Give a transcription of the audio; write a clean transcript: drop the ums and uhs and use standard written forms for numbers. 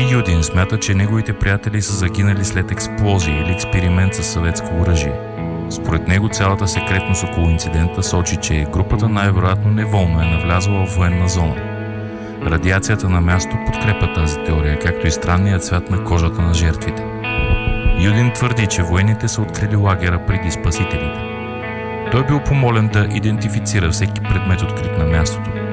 Юдин смята, че неговите приятели са загинали след експлозия или експеримент със съветско оръжие. Според него цялата секретност около инцидента сочи, че групата най-вероятно неволно е навлязла в военна зона. Радиацията на място подкрепя тази теория, както и странният цвят на кожата на жертвите. Юдин твърди, че военните са открили лагера преди спасителите. Той бил помолен да идентифицира всеки предмет открит на мястото.